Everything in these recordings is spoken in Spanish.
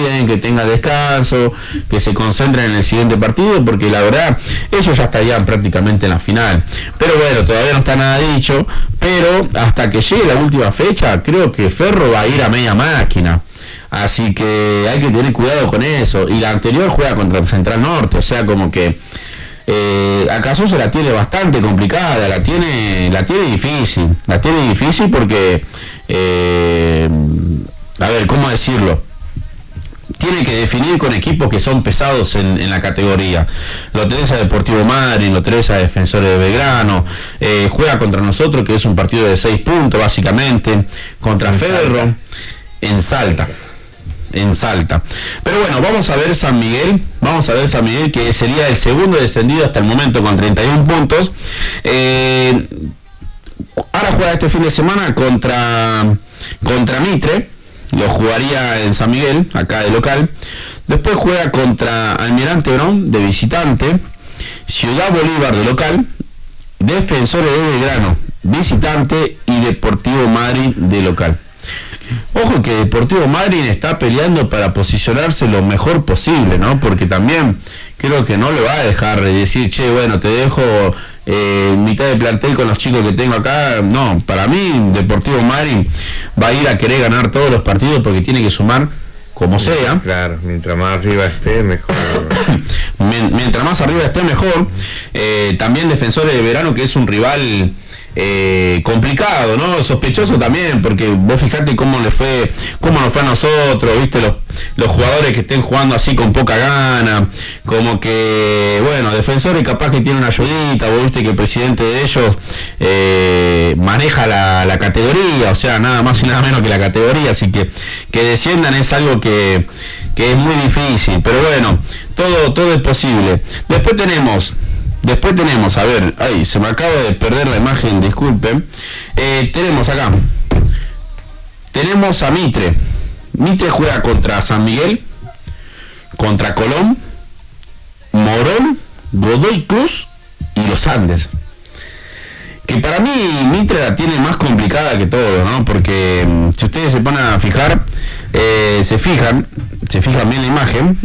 bien, que tenga descanso, que se concentren en el siguiente partido, porque la verdad, ellos ya estarían prácticamente en la final. Pero bueno, todavía no está nada dicho, pero hasta que llegue la última fecha, creo que Ferro va a ir a media máquina. Así que hay que tener cuidado con eso. Y la anterior juega contra el Central Norte, o sea, como que acaso se la tiene bastante complicada, la tiene difícil porque a ver, ¿cómo decirlo? Tiene que definir con equipos que son pesados en la categoría. Lo tenés a Deportivo Madryn, lo tenés a Defensores de Belgrano, juega contra nosotros, que es un partido de 6 puntos básicamente, contra Ferro, en Salta. Pero bueno, vamos a ver San Miguel, que sería el segundo descendido hasta el momento con 31 puntos. Ahora juega este fin de semana contra Mitre, lo jugaría en San Miguel, acá de local. Después juega contra Almirante Brown de visitante, Ciudad Bolívar de local, Defensores de Belgrano visitante y Deportivo Madryn de local. Ojo que Deportivo Madryn está peleando para posicionarse lo mejor posible, ¿no? Porque también creo que no le va a dejar de decir, che, bueno, te dejo mitad de plantel con los chicos que tengo acá. No, para mí Deportivo Madryn va a ir a querer ganar todos los partidos porque tiene que sumar como sea. Claro, mientras más arriba esté, mejor. Mientras más arriba esté, mejor. También Defensores de Verano, que es un rival complicado, ¿no? Sospechoso también, porque vos fijate cómo nos fue a nosotros, viste, los jugadores que estén jugando así con poca gana, como que, bueno, Defensores capaz que tiene una ayudita, vos viste que el presidente de ellos maneja la categoría, o sea, nada más y nada menos que la categoría, así que desciendan es algo que es muy difícil, pero bueno, todo es posible. Después tenemos, a ver, ay, se me acaba de perder la imagen, disculpen. Tenemos acá, tenemos a Mitre. Mitre juega contra San Miguel, contra Colón, Morón, Godoy Cruz y Los Andes. Que para mí Mitre la tiene más complicada que todo, ¿no? Porque si ustedes se ponen a fijar, se fijan bien la imagen,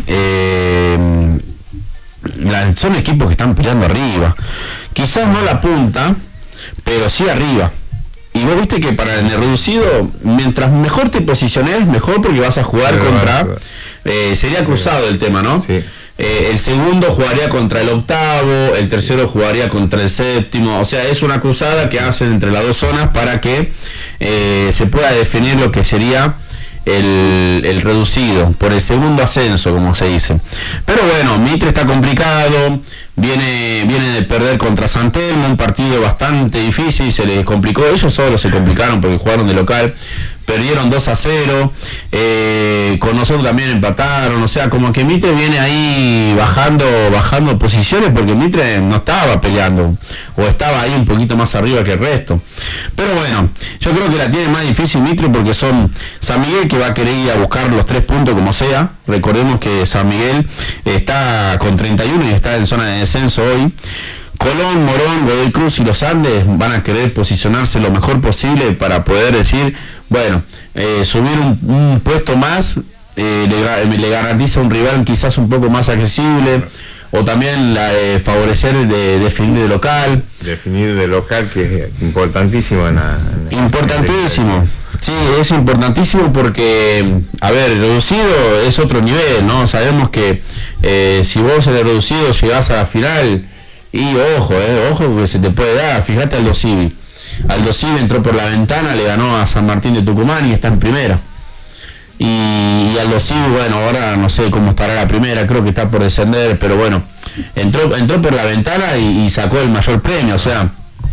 son equipos que están peleando arriba, quizás no la punta, pero sí arriba. Y vos viste que para el reducido, mientras mejor te posiciones, mejor, porque vas a jugar contra, sería cruzado el tema, ¿no? Sí. El segundo jugaría contra el octavo, el tercero jugaría contra el séptimo, o sea, es una cruzada que hacen entre las dos zonas para que se pueda definir lo que sería el reducido, por el segundo ascenso, como se dice. Pero bueno, Mitre está complicado, viene de perder contra San Telmo, un partido bastante difícil, se les complicó, ellos solo se complicaron porque jugaron de local, perdieron 2-0, con nosotros también empataron, o sea, como que Mitre viene ahí bajando posiciones, porque Mitre no estaba peleando, o estaba ahí un poquito más arriba que el resto. Pero bueno, yo creo que la tiene más difícil Mitre, porque son San Miguel, que va a querer ir a buscar los 3 puntos como sea. Recordemos que San Miguel está con 31 y está en zona de descenso hoy. Colón, Morón, Godoy Cruz y Los Andes van a querer posicionarse lo mejor posible para poder decir, bueno, subir un puesto más, le garantiza un rival quizás un poco más accesible, o también favorecer definir de local. Definir de local, que es importantísimo. Importantísimo. Sí, es importantísimo porque, a ver, el reducido es otro nivel, ¿no? Sabemos que si vos en el reducido llegás a la final, y ojo que se te puede dar. Fíjate Aldo Civi entró por la ventana, le ganó a San Martín de Tucumán y está en primera. Y Aldo Civi, bueno, ahora no sé cómo estará la primera, creo que está por descender, pero bueno, entró por la ventana y sacó el mayor premio, o sea,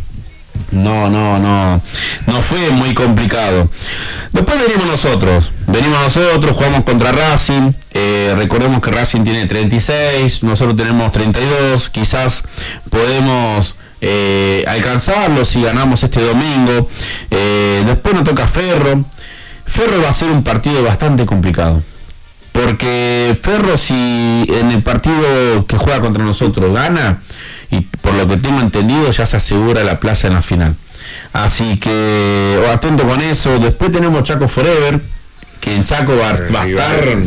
no fue muy complicado. Después venimos nosotros, jugamos contra Racing, recordemos que Racing tiene 36, nosotros tenemos 32, quizás podemos alcanzarlo si ganamos este domingo. Después nos toca Ferro va a ser un partido bastante complicado, porque Ferro, si en el partido que juega contra nosotros gana, y por lo que tengo entendido ya se asegura la plaza en la final, así que atento con eso. Después tenemos Chaco Forever, que en Chaco va a estar